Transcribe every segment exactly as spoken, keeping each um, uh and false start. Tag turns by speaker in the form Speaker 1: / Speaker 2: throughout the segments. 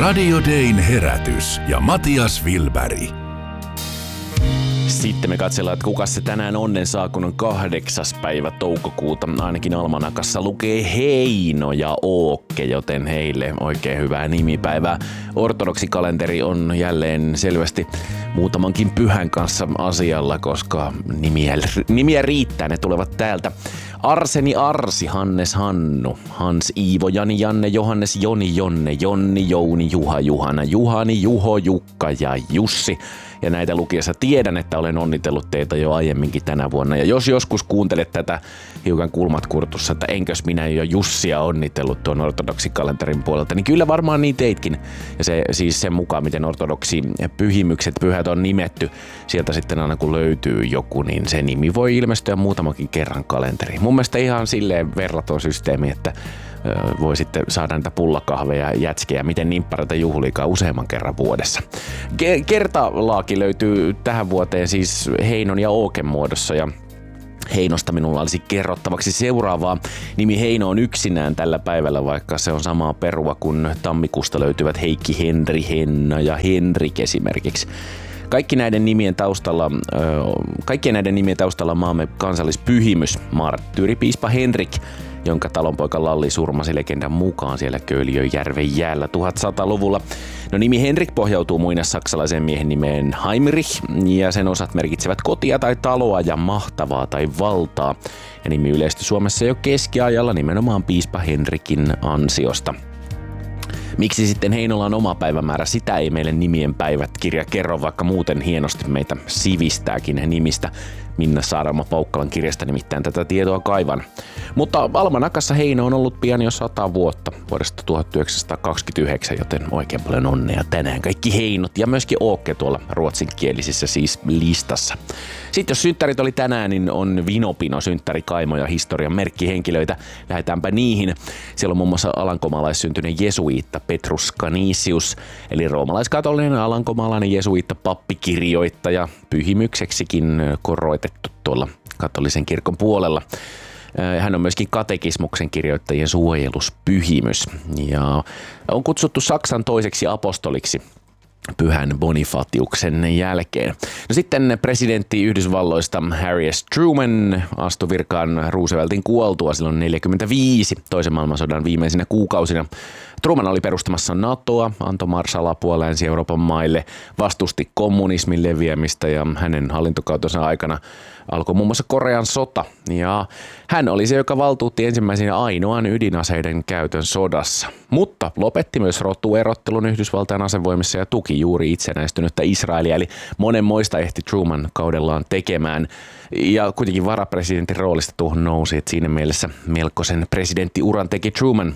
Speaker 1: Radio Dayn herätys ja Matias Wilberg.
Speaker 2: Sitten me katsellaan, että kuka se tänään onnen saa, kun on kahdeksas päivä toukokuuta. Ainakin almanakassa lukee Heino ja Ookke, joten heille oikein hyvää nimipäivää. Ortodoksikalenteri on jälleen selvästi muutamankin pyhän kanssa asialla, koska nimiä, nimiä riittää, ne tulevat täältä. Arseni Arsi, Hannes Hannu, Hans Iivo, Jani Janne, Johannes Joni Jonne, Jonni Jouni, Juha Juhana, Juhani, Juho, Jukka ja Jussi. Ja näitä lukiessa tiedän, että olen onnitellut teitä jo aiemminkin tänä vuonna. Ja jos joskus kuuntelet tätä hiukan kulmat kurtussa, että enkös minä jo Jussia onnitellut tuon ortodoksikalenterin puolelta, niin kyllä varmaan niin teitkin. Ja se siis sen mukaan, miten ortodoksi pyhimykset, pyhät on nimetty, sieltä sitten aina kun löytyy joku, niin se nimi voi ilmestyä muutamakin kerran kalenteriin. Mun mielestä ihan silleen verraton systeemi, että voi sitten saada niitä pullakahveja ja jätskejä, miten nimppareita juhliikaan useamman kerran vuodessa. Kertalaaki löytyy tähän vuoteen siis Heinon ja Ooken muodossa ja Heinosta minulla olisi kerrottavaksi seuraavaa. Nimi Heino on yksinään tällä päivällä, vaikka se on samaa perua kuin tammikuusta löytyvät Heikki, Henri, Henna ja Henrik esimerkiksi. Kaikki näiden nimien taustalla, kaikkien näiden nimien taustalla maamme kansallispyhimys, marttyyripiispa Henrik, jonka talonpoika Lalli surmasi legendan mukaan siellä Köyliöjärven jäällä tuhatsataa-luvulla. No nimi Henrik pohjautuu muinaissaksalaisen miehen nimeen Heinrich, ja sen osat merkitsevät kotia tai taloa ja mahtavaa tai valtaa. Ja nimi yleistyi Suomessa jo keskiajalla nimenomaan piispa Henrikin ansiosta. Miksi sitten Heinolla on oma päivämäärä? Sitä ei meille nimien päivät kirja kerro, vaikka muuten hienosti meitä sivistääkin nimistä. Minna Saarama-Paukkalan kirjasta nimittäin tätä tietoa kaivan. Mutta almanakassa Heino on ollut pian jo sata vuotta vuodesta tuhatyhdeksänsataakaksikymmentäyhdeksän, joten oikein paljon onnea tänään kaikki Heinot ja myöskin Ookke tuolla ruotsinkielisissä siis listassa. Sitten jos synttärit oli tänään, niin on Vinopino, synttäri, Kaimo ja historian merkkihenkilöitä. Lähdetäänpä niihin. Siellä on muun muassa alankomaalaissyntyinen jesuiitta Petrus Canisius, eli roomalaiskatolinen alankomaalainen jesuiitta pappikirjoittaja, pyhimykseksikin koroitettu tuolla katolisen kirkon puolella. Hän on myöskin katekismuksen kirjoittajien suojeluspyhimys ja on kutsuttu Saksan toiseksi apostoliksi Pyhän Bonifatiuksen jälkeen. No sitten presidentti Yhdysvalloista Harry S. Truman astui virkaan Rooseveltin kuoltua silloin neljäkymmentäviisi toisen maailmansodan viimeisinä kuukausina. Truman oli perustamassa NATOa, antoi Marshall-apua Länsi-Euroopan maille, vastusti kommunismin leviämistä ja hänen hallintokautensa aikana alkoi muun muassa Korean sota. Ja hän oli se, joka valtuutti ensimmäisenä ainoan ydinaseiden käytön sodassa. Mutta lopetti myös rotuerottelun Yhdysvaltain asevoimissa ja tuki juuri itsenäistynyttä Israelia. Eli monenmoista ehti Truman kaudellaan tekemään. Ja kuitenkin varapresidentin roolista tuohon nousi, että siinä mielessä melkoisen presidenttiuran teki Truman.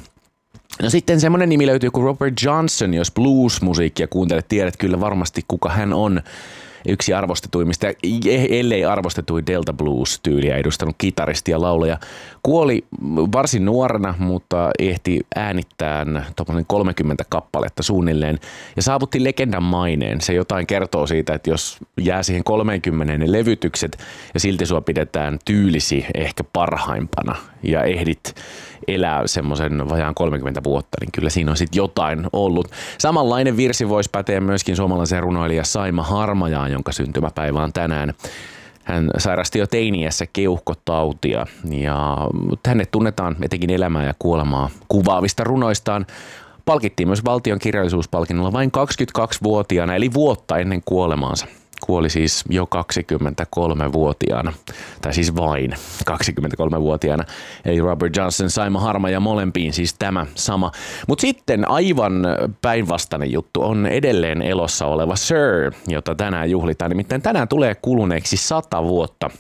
Speaker 2: No sitten semmoinen nimi löytyy kuin Robert Johnson, jos blues-musiikkia kuuntelet, tiedät kyllä varmasti kuka hän on. Yksi arvostetuimmista, ellei arvostetui Delta Blues-tyyliä edustanut kitaristi ja laulaja. Kuoli varsin nuorena, mutta ehti äänittään kolmekymmentä kappaletta suunnilleen ja saavutti legendan maineen. Se jotain kertoo siitä, että jos jää siihen kolmekymmentä ne levytykset ja silti sua pidetään tyylisi ehkä parhaimpana ja ehdit elää semmoisen vajaan kolmekymmentä vuotta, niin kyllä siinä on sitten jotain ollut. Samanlainen virsi voisi päteä myöskin suomalaisen runoilija Saima Harmajaan, jonka syntymäpäivä on tänään. Hän sairasti jo teiniässä keuhkotautia ja hänet tunnetaan etenkin elämää ja kuolemaa kuvaavista runoistaan. Palkittiin myös valtion kirjallisuuspalkinnolla vain kaksikymmentäkaksivuotiaana, eli vuotta ennen kuolemaansa. Kuoli siis jo kaksikymmentäkolmevuotiaana, tai siis vain kaksikymmentäkolmevuotiaana. Eli Robert Johnson, Saima Harmaja molempiin siis tämä sama. Mutta sitten aivan päinvastainen juttu on edelleen elossa oleva Sir, jota tänään juhlitaan. Nimittäin tänään tulee kuluneeksi sata vuotta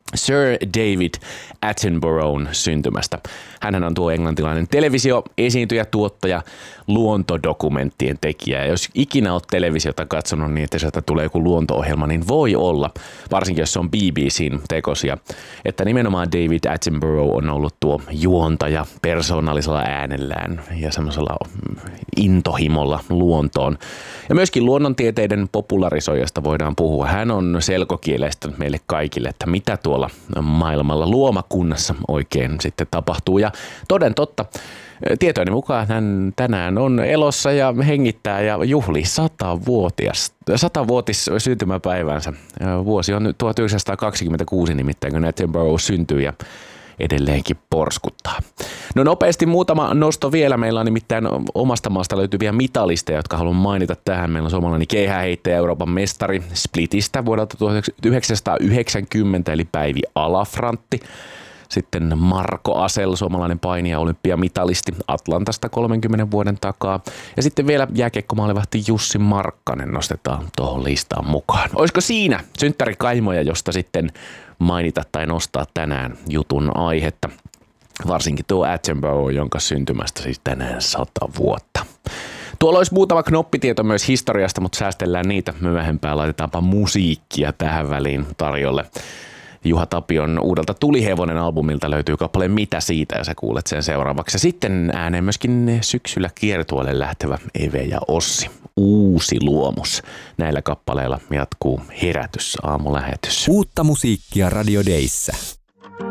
Speaker 2: Sir David Attenboroughn syntymästä. Hänhän on tuo englantilainen televisio-esiintyjä, tuottaja, luontodokumenttien tekijä. Ja jos ikinä olet televisiota katsonut niin, että sieltä tulee joku luonto-ohjelma, niin voi olla, varsinkin jos se on B B C:n tekosia, että nimenomaan David Attenborough on ollut tuo juontaja persoonallisella äänellään ja semmoisella intohimolla luontoon. Ja myöskin luonnontieteiden popularisoijasta voidaan puhua. Hän on selkokielestänyt meille kaikille, että mitä tuolla maailmalla luomakunnassa oikein sitten tapahtuu. Ja toden totta, Tietojeni mukaan hän tänään on elossa ja hengittää ja juhlii satavuotias, satavuotis syntymäpäivänsä. Vuosi on tuhatyhdeksänsataakaksikymmentäkuusi nimittäin, kun Attenborough syntyi ja edelleenkin porskuttaa. No nopeasti muutama nosto vielä. Meillä on nimittäin omasta maasta löytyviä mitalisteja, jotka haluan mainita tähän. Meillä on suomalainen keihääheittäjä, Euroopan mestari Splitistä vuodelta tuhatyhdeksänsataayhdeksänkymmentä, eli Päivi Alafrantti. Sitten Marko Asell, suomalainen painija, olympiamitalisti Atlantasta kolmenkymmenen vuoden takaa. Ja sitten vielä jääkiekkomaalivahti Jussi Markkanen nostetaan tuohon listaan mukaan. Olisiko siinä synttärikaimoja, josta sitten mainita tai nostaa tänään jutun aihetta? Varsinkin tuo Attenborough, jonka syntymästä siis tänään sata vuotta. Tuolla olisi muutama knoppitieto myös historiasta, mutta säästellään niitä myöhempään. Laitetaanpa musiikkia tähän väliin tarjolle. Juha Tapion uudelta Tulihevonen -albumilta löytyy kappale Mitä siitä, ja sä kuulet sen seuraavaksi. Ja sitten ääneen myöskin syksyllä kiertueelle lähtevä Eve ja Ossi. Uusi luomus. Näillä kappaleilla jatkuu Herätys aamulähetys.
Speaker 3: Uutta musiikkia Radio Dayssä.